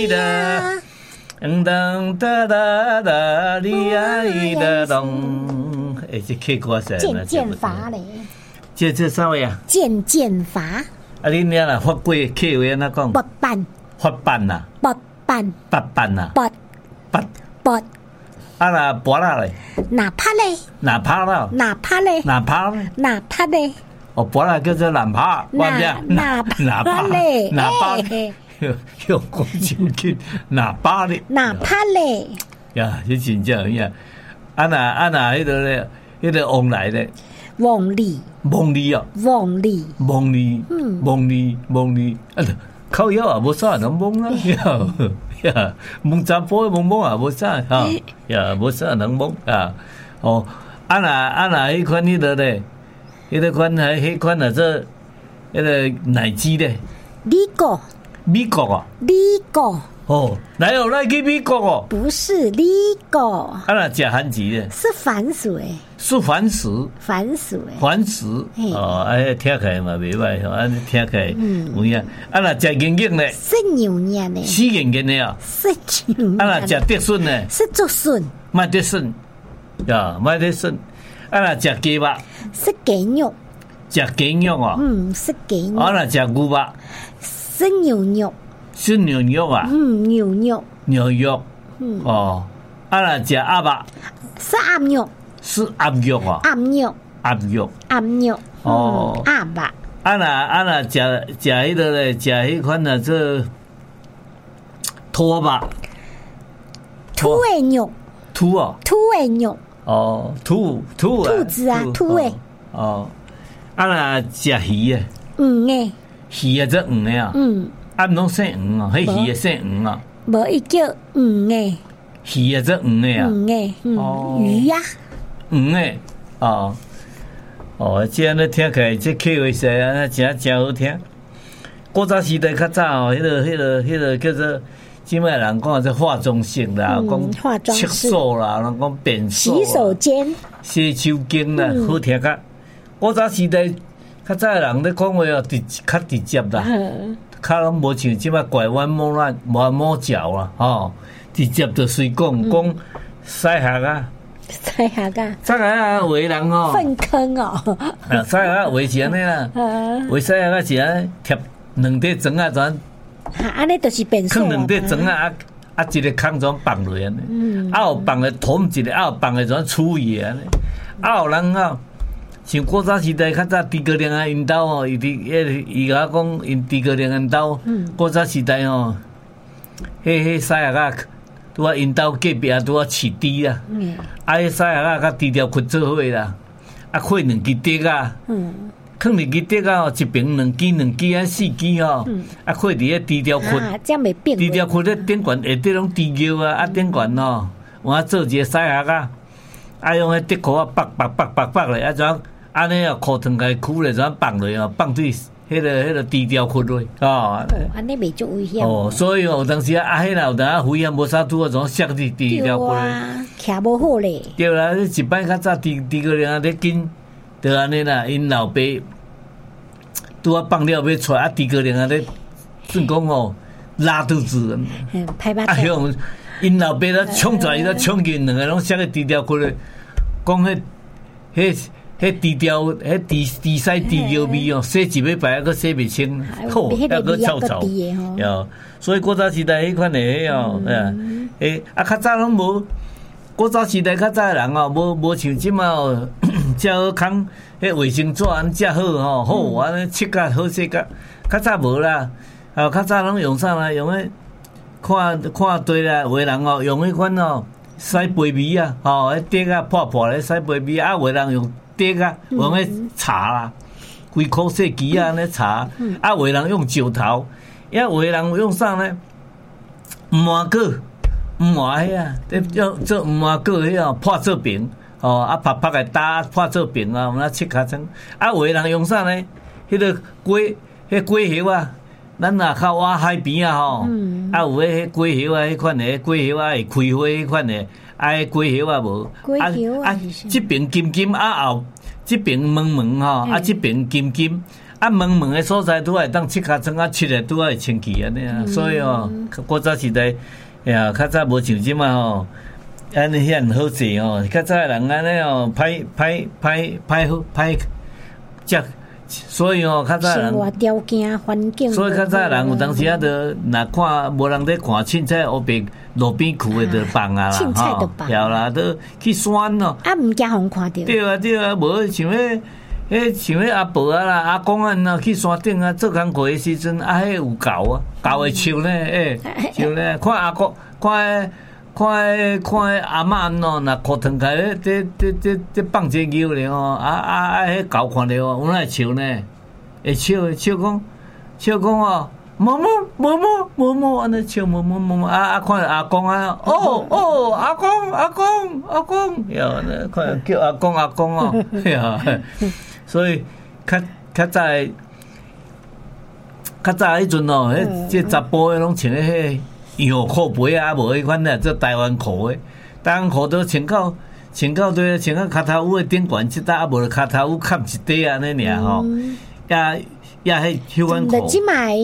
伊的，噔哒哒哒，你呀伊的咚。这 K 歌是渐渐乏嘞。 这啥位啊？ 渐渐乏。 啊，你俩啦发过 K 话哪讲？ 拔板。 发板呐。 拔板。 拔板呐。 拔。 拔。 拔。 啊啦，拔啦嘞。 哪怕嘞。 哪怕啦。 哪怕嘞。 哪怕嘞。 哪怕嘞。 哦，拔啦叫做哪怕， 哪怕嘞。 哪怕嘞。用讲就紧，哪怕嘞。 哪怕嘞。 呀，这真正呀。啊那迄个咧，迄个往来咧。 往里。 往里哦。 往里。 往里。往里。啊，靠腰啊，无啥能蒙啦。呀，蒙查甫蒙啊，无啥哈。呀，无啥能蒙啊。哦，啊那迄款迄个咧，迄款迄款啊，这迄个奶鸡咧。 美国。 美国啊。 美国。 哦，来去美国哦。 不是美国。 啊那食番薯咧。 是番薯诶。 是番薯。 番薯诶。 番薯。哦，哎，听起来嘛袂歹吼，安尼听起来有影。啊那食圆圆咧。 是牛年诶。 是圆圆的啊。 是牛年。 啊那食竹笋咧。 是竹笋。 卖竹笋。呀，卖竹笋。啊那食鸡肉。 是鸡肉。 食鸡肉啊。 是鸡肉。 啊那食牛肉。 是牛肉。 是牛肉啊。 牛肉。 牛肉。哦。啊那食鸭肉。 是鸭肉。 是鸭肉啊。 鸭肉。 鸭肉。 鸭肉。 哦。 鸭肉。 啊那食迄个咧，食迄款啊，这兔肉。 兔的肉。 兔哦。 兔的肉。 哦，兔子啊，兔的。 哦。啊那食鱼诶。 鱼诶。 鱼啊，这鱼诶啊。啊，拢姓鱼啊，迄鱼诶姓鱼啊。 无伊叫鱼诶。 鱼啊，这鱼诶啊。 鱼诶。鱼啊。 鱼诶。哦。哦，这样咧听起来，这客话说啊，真好听。古早时代较早哦，迄个叫做，即摆人讲这化妆室啦，讲厕所啦，人讲便所、 洗手间、 洗手间啦，好听较。古早时代较早人咧讲话哦，较直接啦，较拢无像即摆拐弯抹角啦，吼，直接就随讲西客啊。 西客啊！ 西客啊，有的人哦， 粪坑哦。 西客画是安尼啦，画西客是安贴两块砖啊，转。 安尼就是便所。 放两块砖啊，一个空转放落安尼。啊，有放的土一个，啊有放的转厨余安尼。啊，有人啊，像古早时代较早诸葛亮啊，因兜哦，伊甲我讲，因诸葛亮因兜，古早时代哦，迄西客啊。拄啊，因兜隔壁拄啊饲猪啊，啊，迄西客啊，甲猪条群做伙啦，啊，开两支竹啊，放两支竹啊，一边两支啊，四支吼，啊，开伫迄猪条群， 这样袂变。 猪条群咧顶悬下底拢猪肉啊，啊，顶悬吼，我做一个西客啊，啊，用迄竹箍啊，拔咧，啊，怎安尼啊，裤脱开裤咧，怎放落哦，放对。迄个猪条窟落，哦， 安尼袂足危险。 哦，所以有当时啊，迄有当啊危险无啥拄啊，种摔伫猪条窟咧， 徛无好咧。 对啦，一摆较早猪个人咧紧，就安尼啦，因老爸拄啊放了要出，啊猪个人咧，算讲哦拉肚子， 歹巴。 啊，因老爸咧冲出来，伊咧冲进两个拢摔伫猪条窟咧，讲迄猪条，迄猪屎猪肉味哦，洗一礼拜还阁洗袂清，好，还阁臭臭。哟，所以古早时代迄款的迄哦，啊，较早拢无，古早时代较早的人哦，无像即马哦，遮好空，迄卫生纸安遮好吼，好安尼切甲好势甲，较早无啦，啊，较早拢用啥啦？用迄看对啦，有的人哦用迄款哦洗杯米啊，吼，迄竹啊破咧洗杯米啊，有的人用。竹啊，用迄茶啦，规颗细枝啊，安尼茶，啊，有的人用石头，有的人用啥呢？毋麻果，毋麻迄啊，做毋麻果迄啊，破做饼，哦，啊，拍来打破做饼啊，我们切卡层，啊，有的人用啥呢？迄个龟叶啊，咱若较挖海边啊吼，啊，有迄龟叶啊，迄款的龟叶啊会开花迄款的。啊，龟叶啊无，啊，这边金啊后，这边萌吼，啊，这边金， 啊，门的所在拄爱当七脚床啊，七个拄爱清气安尼啊，所以哦，古早时代呀，较早无像即嘛吼，安尼遐好势哦，较早人安尼哦，歹食，所以哦，较早人生活条件环境， 所以较早人有当时啊，着若看无人咧看凊彩黑白路边区的着放啊啦， 凊彩就放了啦，都去选咯。 啊，毋惊互看着。 对啊对啊，无像迄阿婆啊啦、阿公啊，若去山顶啊做工课的时阵，啊，迄有狗啊，狗的树呢，树呢，看阿公，看阿嬷喏，若裤脱开咧，这放只牛咧吼，迄狗看着哦，有哪会笑呢？会笑讲哦，摸，安尼笑摸，啊，看阿公啊，哦，阿公，呀，看叫阿公哦，呀，所以较早迄阵哦，这查甫的拢穿迄羊裤背啊，无迄款咧做台湾裤的，台湾裤都穿到穿到骹头趺的顶悬一搭，啊无就骹头趺盖一搭安尼尔吼，也迄款裤。 即卖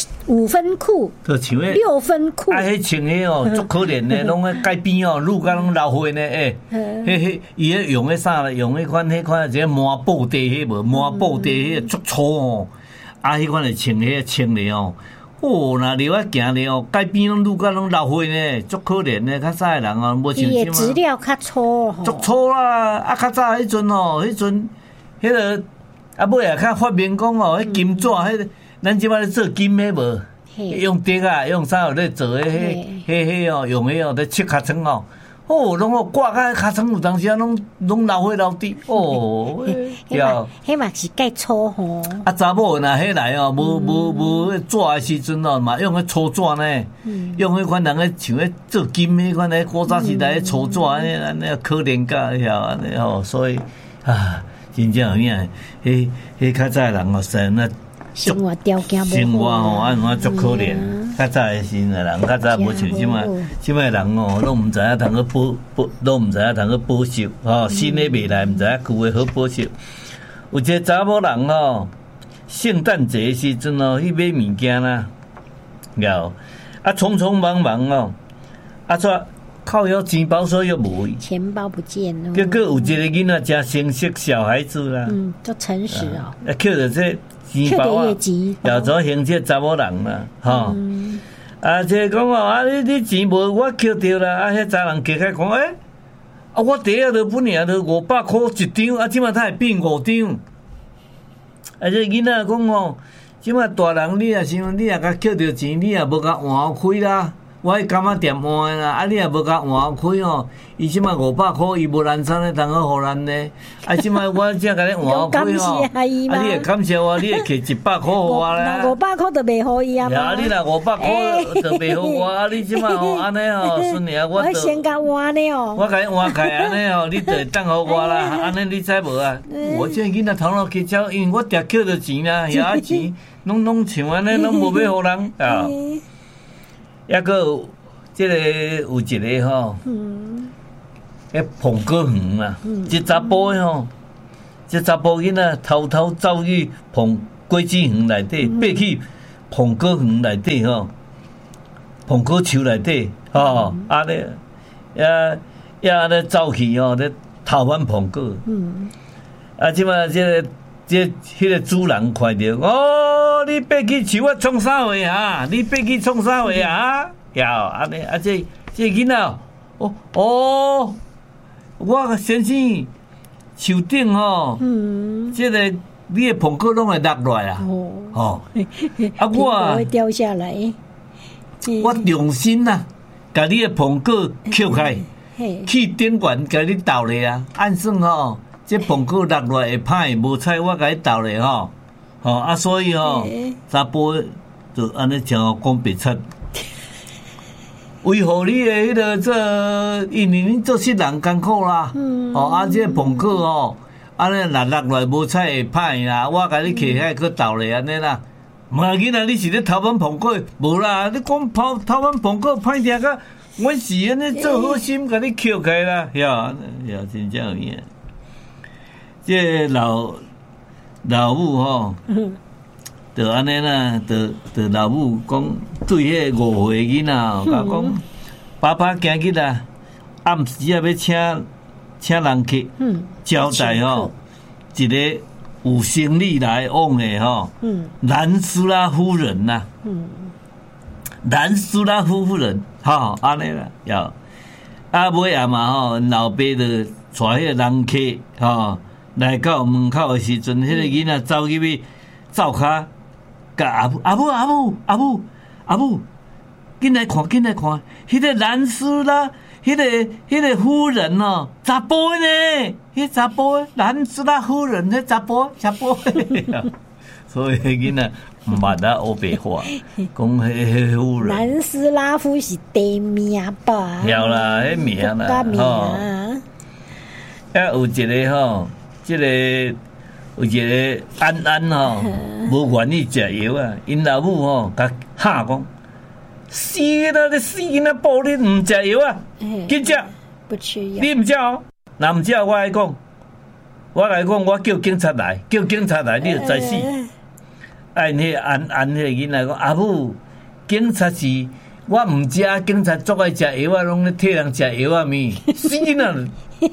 5分裤， 就像迄 6分裤， 啊，迄穿迄哦，足可怜的，拢迄改边哦，愈甲拢老花呢，伊迄用迄啥咧？用迄款一个麻布袋迄无？麻布袋迄足粗哦，啊，迄款会穿穿咧哦。哦，若离我行咧哦，改边拢愈甲拢老花呢，足可怜呢。较早的人哦，无像伊的质料较粗吼， 足粗啦。啊，较早迄阵哦，迄个啊尾啊，较发明讲哦，迄金纸迄，咱即摆咧做金的无？用竹啊，用啥咧做迄哦，用迄哦咧切尻川哦。哦，拢哦挂甲尻川有当时啊，拢老花老滴哦。 迄嘛是介粗吼。 啊，查某若迄来哦，无纸的时阵哦，嘛用迄粗纸呢，用迄款人咧像咧做金迄款咧，古早时代迄粗纸安尼可怜甲遐安尼吼，所以啊，真正有影，迄较早人哦，生啊。 生活条件生活吼，安怎足可怜。较早的时的人，较早无像即摆人哦，拢毋知影通去拢毋知影通去保守吼，新的未来毋知影旧的好保守。有一个查某人哦，圣诞节的时阵哦，去买物件啦，了啊，匆匆忙忙哦，啊，靠腰钱包所又无， 钱包不见了。 结果有一个囡仔真诚实小孩子啦， 足诚实哦， 啊，捡着这。钱包啊，要做行这查某人啦，吼！啊，即讲哦，啊，你钱无我捡着啦，啊，迄查人加开讲，啊，我第一都本来都500块一张，啊，即马才会变5张。啊，这囡仔讲哦，即马大人你也想，你也甲捡着钱，你也无甲换开啦。我迄柑仔店换啦，啊，你也无甲换开哦。伊即马500块，伊无难产咧，通好互咱呢。啊，即马我只甲你换开哦。啊，你会感谢我，你会摕100块互我啦。 那500块就袂互伊啊嘛。 啊，你若500块就袂互我，啊，你即马吼安尼吼，顺利啊，我先甲换呢哦。 我甲你换开安尼吼，你就会当互我啦。安尼你知无啊？我这囡仔头脑奇巧，因为我定捡着钱啦，遐钱拢像安尼，拢无要互人啊。抑个有即个有一个吼，迄彭果园啊，即查甫诶吼，即查甫囡仔偷偷走去果子园内底，爬去彭果园内底吼，彭果树内底吼，啊咧也咧走去吼，咧偷番彭果。啊，即马迄个主人看着，哦，你爬去树啊创啥话啊？你爬去创啥话啊？呀，安尼啊，这囡仔，哦，我先生树顶吼，这个你的苹果拢会落来啊，哦，啊我会掉下来， 我用心啊，把你的苹果捡开，去顶悬甲你倒咧啊，按算吼。这苹果落来会歹，无采我甲你斗咧吼，啊，所以吼，查甫就安尼真好讲白贼，为何你的迄个这，因为你做事人艰苦啦，啊，这苹果吼，安尼落来无采会歹啦，我甲你摕遐去斗咧安尼啦，嘛囡仔你是咧偷番苹果，无啦，你讲偷番苹果歹听个，我是安尼做好心甲你捡开啦，呀，真正有影。这老母吼， 就安尼啦，就老母讲对迄5岁囡仔，甲讲爸爸今日啊，暗时啊要请人去招待吼，一个有生理来往的吼，兰斯拉夫人呐，兰斯拉夫人，吼安尼啦，要尾啊嘛吼，老爸就带迄个人客吼来到门口的时阵，迄个囡仔走去要走骹。甲阿母，紧来看，迄个兰斯拉，迄个夫人哦，查甫呢，迄查甫兰斯拉夫人，迄查甫，所以囡仔毋捌啊乌白话，讲迄夫人。 兰斯拉夫是地名吧？ 晓啦，迄名啦，吼。有一个吼，即个。有一个安吼，无愿意食药啊，因老母吼甲喊讲：死啦！你死囡仔报你唔食药啊，去食， 不吃药， 你唔食哦，若唔食我来讲，我叫警察来，你就知死。因迄安迄个囡仔讲：阿母，警察是我唔食，警察足爱食药啊，拢咧替人食药啊咪，死啦！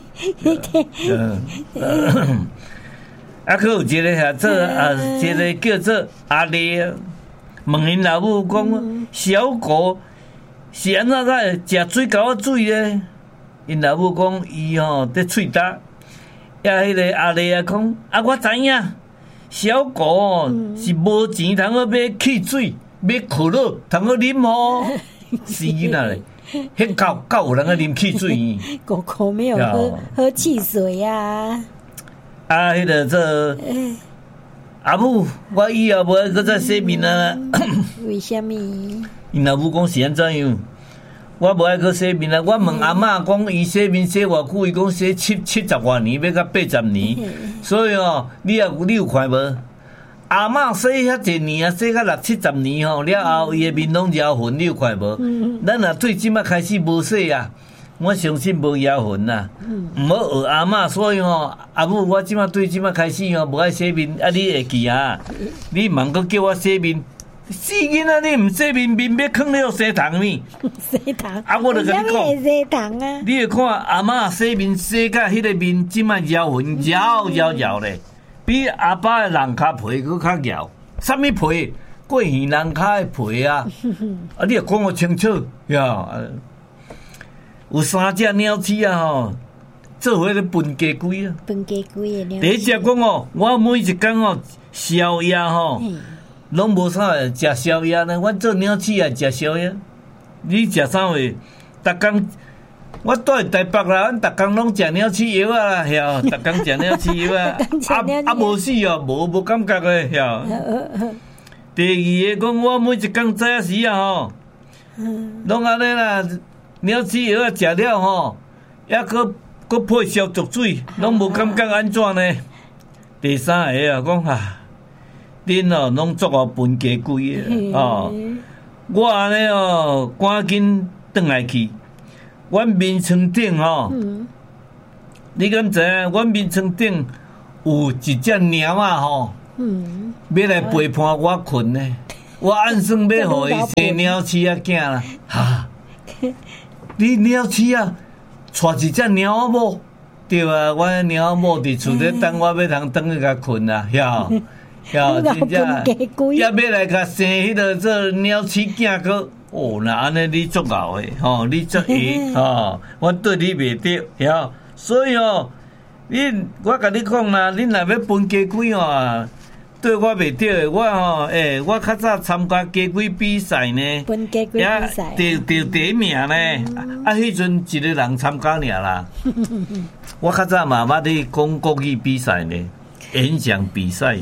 还有一个一个叫做阿丽，问因老母讲，小狗是安怎个食水沟仔水咧？因老母讲伊吼在喙搭，迄个阿丽啊讲我知影，小狗是无钱通好买汽水，买可乐通好啉哦，是囡仔咧。迄狗有人个啉汽水， 狗没有喝汽水啊。 迄个这阿母，我以后无爱搁再洗面啊！ 为什么？ 因老母讲是安怎样？我无爱搁洗面啊！我问阿嬷讲，伊洗面洗偌久？伊讲洗70多年，要到80年。所以哦，你有看无？阿嬷洗遐济年啊，洗到60、70年吼，了后伊的面拢摇痕，你有看无？咱若对即摆开始无洗啊！我相信无摇痕啦，唔好学阿嬷，所以吼，阿母我即马对即马开始吼，无爱洗面，你会记啊？你茫个叫我洗面，死囡仔你唔洗面，面要囥了洗糖咪？ 洗糖我就甲你讲， 洗糖啊！ 你会看阿嬷洗面洗甲迄个面，即马摇痕摇咧，比阿爸的人骹皮佫较摇。什么皮？过鱼人骹的皮啊！你也讲我清楚呀。有3只鸟鼠啊吼，做伙咧分家龟啊。 分家龟的鸟。 第一只讲哦，我每一天哦，宵夜吼，拢无啥食宵夜呢。阮做鸟鼠也食宵夜。你食啥货？逐工我住伫台北啦，阮逐工拢食鸟鼠药啊，晓？逐工食鸟鼠药啊，无死哦，无感觉诶，晓？第二个讲，我每一工早时啊吼，拢安尼啦。鸟鼠药啊，食了吼，还佫配消毒水，拢无感觉安怎呢？第三个啊，讲恁哦，拢做我分家龟的哦。我安尼哦，赶紧转来去。阮眠床顶吼，你敢知影？阮眠床顶有一只猫啊吼，要来陪伴我困呢。我暗算要互伊生鸟鼠啊囝啦，哈。你鸟鼠啊，带一只猫某，对啊，我猫某伫厝咧等我，要通转去甲困啊，晓？真正也要来甲生迄个做鸟鼠囝个，哦，那安尼你足敖诶，吼，你足会吼，我对你袂得，晓？所以哦，我甲你讲啦，恁若要分家龟哦。对我袂对，我吼，我较早参加家龟比赛呢， 分家龟比赛， 得第一名呢。迄阵一个人参加尔啦。我较早嘛捌咧讲国语比赛呢，演讲比赛，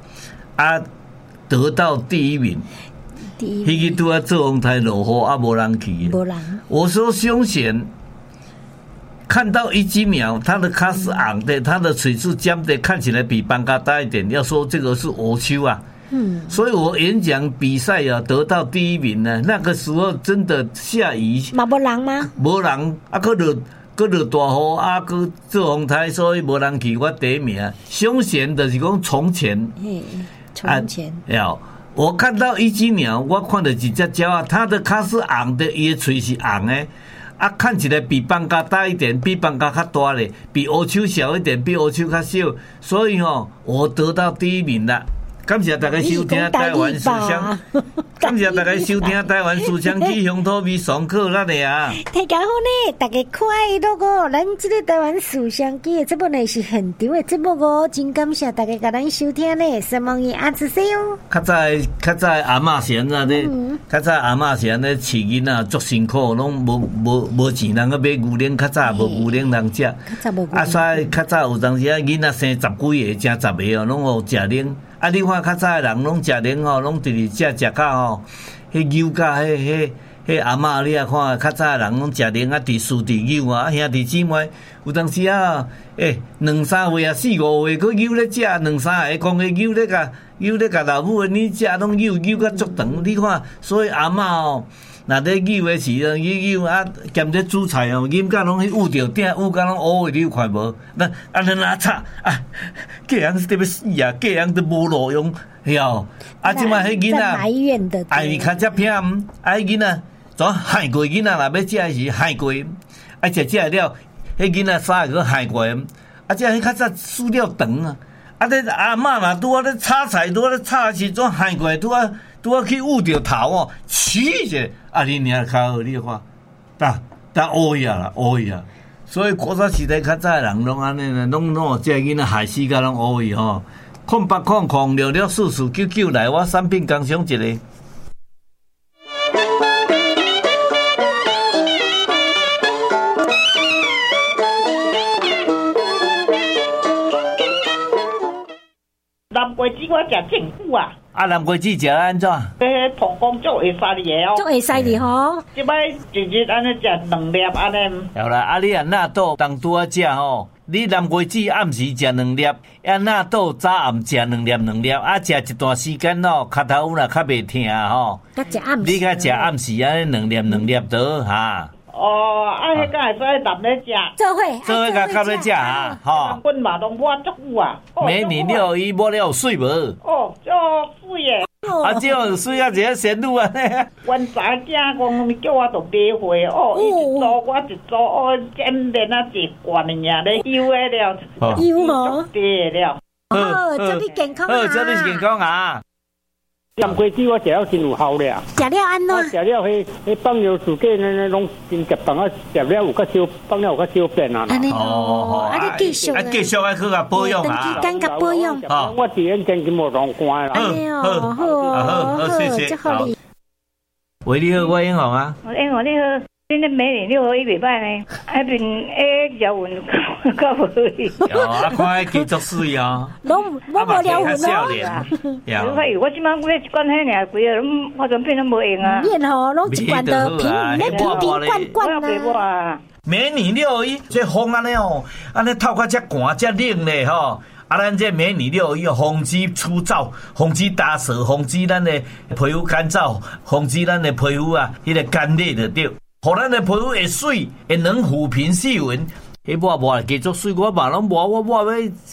得到第一名。迄个拄啊做红台落雨无人去。 无人。 我说凶险。看到一几秒，他的卡是昂的，他的嘴是尖的，看起来比班嘎大一点。要说这个是欧秋啊，所以我演讲比赛啊得到第一名呢。那个时候真的下雨， 无人吗？ 无人啊，搁落大雨啊，搁做红台，所以无人去。我第一名。凶险的是讲从前， 从前我看到一只鸟，我看到一只鸟啊，它的壳是红的，伊的喙是红的，啊，看起来比斑鸠大一点，比斑鸠较大咧，比乌秋小一点，比乌秋较小，所以我得到第1名啦。感谢大家收听台湾思想，感谢大家收听台湾思想去乡土味上课啦的啊！ 太好呢，大家看那个咱这个台湾思想机的节目呢是现场的节目哦，真感谢大家甲咱收听呢，希望伊阿子西哦。 较早阿嬷先啊咧，较早阿嬷先咧饲囡仔足辛苦，拢无钱人去买牛奶，较早无牛奶人食，啊所以较早有当时啊囡仔生10几个、正10个哦，拢有食奶。啊！你看较早的人拢食奶吼，拢直直食到迄牛甲迄阿嬷，你啊看较早的人拢食奶啊，伫树伫牛啊，兄弟姊妹有当时啊，2、3岁啊，4、5岁，佮牛咧食，2、3个公个牛咧甲老母的你食，拢牛甲足长。你看，所以阿嬷若咧牛的时阵，牛啊兼咧煮菜牛甲拢去捂着顶，捂甲拢乌的，你有看无？那哪吵啊！个人是特别死啊，个人都无路用，哟！啊，即摆迄囡仔，哎，较只偏，哎，囡仔怎害过囡仔？若要食是害过，啊，食了，迄囡仔啥个害过？啊，即迄较早饲料长啊，啊，咧阿嬷若拄啊咧炒菜，拄啊咧炒时阵害过，拄啊去捂着头哦，起者啊，你娘较好，你看，但乌呀啦，乌呀。所以古早时代较早的人拢安尼咧，拢即个囡仔害死甲拢乌去吼，0800664499来，我产品工商一个。 南瓜子我食真久啊！ 啊，南瓜子食安怎？ 膀胱足会使哩哦， 足会使哩吼。 即摆一日安尼食2粒安尼。 好啦，啊你啊纳豆当拄啊食吼，你南瓜子暗时食2粒，啊纳豆早暗食2粒，啊食一段时间咯，脚头若较袂疼吼。你甲食暗时安尼2粒倒哈。 哦，啊，迄个会使淋咧食， 做伙甲咧食哈，吼。 阮嘛拢抹足久啊。 美女六伊抹了有水无？ 哦，足水诶。 啊，这有水啊，一个仙女啊！ 阮查囝讲叫我着买货，哦，伊一组我一组，哦，简连啊一罐尔咧，油诶了， 油哦， 对了。 好，祝你健康啊！ 好，祝你健康啊！ 南瓜子我食了真有效咧， 食了安怎？ 食了迄放尿自己呢，拢真食饭啊，食了有较少，放了有较少变啊。 安尼哦，啊你继续啊，继续爱去甲保养啊。 长期间甲保养。 我第一天就无浪关啦。 安尼哦，好， 谢谢。好，喂，你好，我英雄啊。 英雄你好。恁咧美女六合一袂歹呢，迄边条纹够无去。 啊，看迄继续水哦。 拢无聊纹咯。我即摆买一罐迄尔，规个拢化妆品拢无用啊。 免吼，拢一罐都瓶罐啊。 美女六合一，这风安尼哦，安尼透较遮寒遮冷咧吼。啊，咱这美女六合一防止粗糙，防止打湿，防止咱的皮肤干燥，防止咱的皮肤啊，迄个干裂就对。互咱的皮肤会水，会能抚平细纹。迄抹继续水，我嘛拢抹要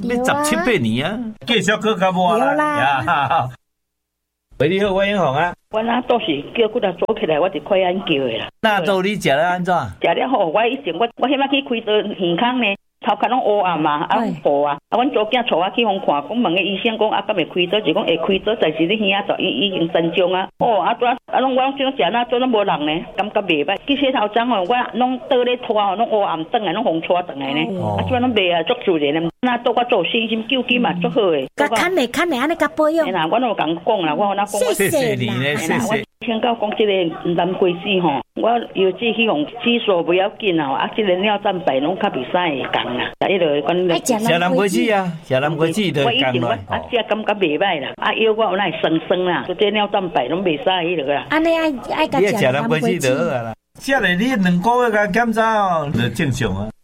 17、8年啊，继续搁较抹啦。喂，你好，我英雄啊。 我那都是叫骨头做起来，我就快安叫的啦。 那都你食了安怎？ 食了好，我以前我迄摆去开刀健康呢。头壳拢乌暗嘛，啊糊啊！啊，阮祖囝带我去互看，讲问个医生讲啊，敢会开刀？就讲会开刀，但是你耳仔已经生长啊。哦，啊拄啊，拢我种食那做拢无人呢，感觉袂歹。去洗头针哦，我拢倒咧拖哦，拢乌暗转来，拢风拖转来呢。啊，即摆拢袂啊，足自然呢。那倒我做信心救急嘛，足好诶。 甲看咧，安尼甲保养。 啦，我拢共讲啦，我哪讲？ 谢谢你咧，谢谢。 听到讲这个南瓜子吼，我药剂去用激素不要紧哦，啊，这个尿蛋白拢较袂使会降啦。迄落讲食南瓜子啊，食南瓜子就降落。 啊，这感觉袂歹啦，啊药我有那酸啦，就这尿蛋白拢袂使迄落啦。 安尼爱甲食南瓜子就好啦。食咧你2个月甲检查哦，就正常啊。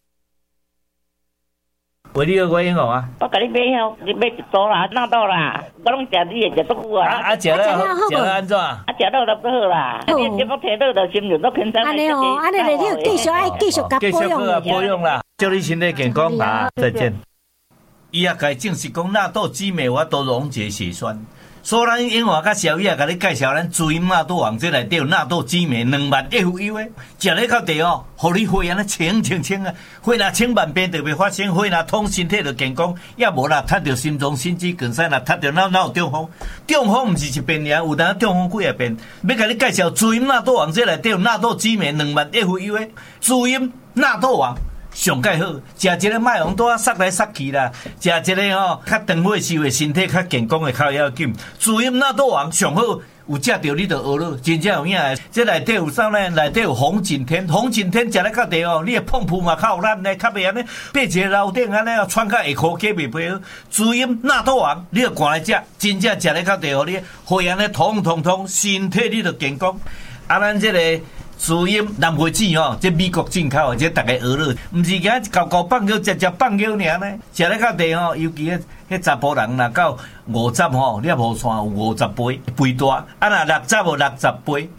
喂，你好，我英雄啊！ 我甲你买哦，你买一组啦，拿到啦，我拢食你诶，食足久啊！ 啊，食了安怎？ 啊，食了就不好啦。你节目听到就心情都轻松。 安尼哦，安尼你继续甲保养啦，祝你身体健康啊！再见。伊也该证实讲纳豆激酶我都溶解血栓， 所以咱永华甲小叶甲你介绍咱主音纳豆王这内底有纳豆激酶2万 FU 诶，食咧到地哦，互你血安尼清啊，血若清万病就袂发生，血若通身体就健康，也无啦踢着心脏心肌梗塞，若踢着脑中风，中风毋是一病尔，有当中风几啊病。要甲你介绍主音纳豆王这内底有纳豆激酶2万 FU 诶，主音纳豆王。上介好，食一个麦红多塞来塞去啦，食一个较长火烧的身体较健康的较要紧。主音纳豆王上好，有食着你就学了，真正有影诶。这内底有啥呢？内底有红景天，红景天食咧到地哦，你的碰扑嘛较有力呢，较袂安尼爬一个楼顶安尼喘到下箍脚袂飞好。主音纳豆王，你着赶来食，真正食咧到地哦，你血安尼通，身体你着健康。啊，咱这个。主音南瓜子吼，这美国进口的，这大家学了，毋是讲搞放尿，食放尿尔呢。食咧到地吼，尤其迄查甫人啦，到50吼，你也无算有50杯，杯大。啊，若60有60杯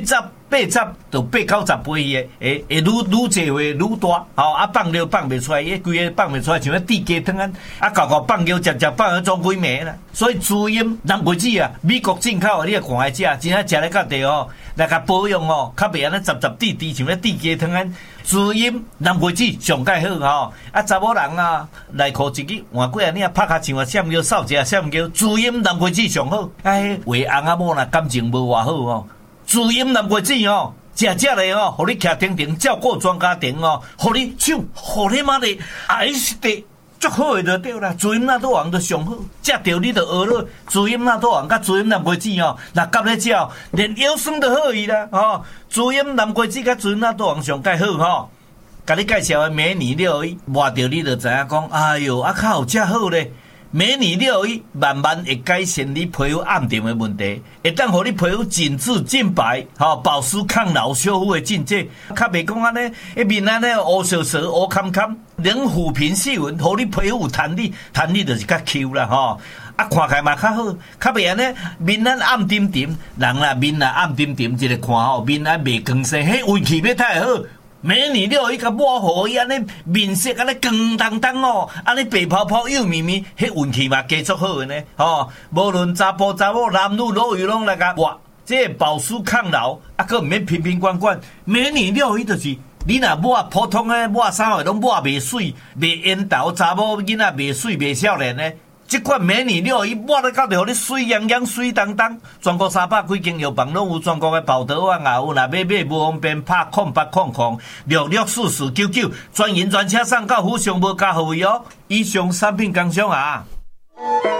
，70、80就8、90杯会愈济会愈大。吼，啊放尿放袂出来，迄规个放袂出来，像迄地鸡汤啊，啊搞放尿，食放尿装几暝啦。所以主音南瓜子啊，美国进口的，你也赶来食，真正食咧到地吼。来甲保养哦，较袂安尼杂滴，像咧地鸡汤安。主音南瓜子上介好吼，啊查某人啊内裤一支换几啊，你啊拍卡像啊闪叫扫一下闪叫，主音南瓜子上好。哎，为翁仔某若感情无偌好哦，主音南瓜子哦，食咧哦，互你徛定照顾全家庭哦，互你手，互你妈的爱死的。足好诶就对啦，主音纳豆王就上好，食着你就学了。主音纳豆王甲主音南瓜子哦，若夹咧食，连腰酸都好伊啦吼。主音南瓜子甲主音纳豆王上介好吼。甲你介绍诶美女料理，摸着你就知影讲，哎哟，啊较有遮好咧。美女料理慢慢会改善你皮肤暗沉的问题，会当互你皮肤紧致净白，吼保湿抗老修复的境界，较袂讲安尼，一面安尼乌烧烧、乌坎坎，连抚平细纹，互你皮肤有弹力，弹力就是较 Q 啦吼。啊，看起来嘛较好，较袂安尼面咱暗沉沉，人啦面啦暗沉沉，一个看吼面啊袂光鲜，迄运气要太好。美女料伊甲抹互伊安尼面色安尼光当当哦，安尼白泡泡幼绵绵，迄运气嘛加足好诶呢吼。无论查甫查某男女老幼拢来甲抹，这保湿抗老，啊，佫毋免瓶罐罐。美女料伊就是你若抹普通诶抹衫话拢抹袂水、袂烟头，查某囡仔袂水、袂少年呢。这款美女料伊抹咧到着，互你水洋洋、水当当。全国300几间药房拢有全国诶报道网也有，若要买无方便，拍0800664499，专营专车送到府上无加号位哦。以上产品工商啊。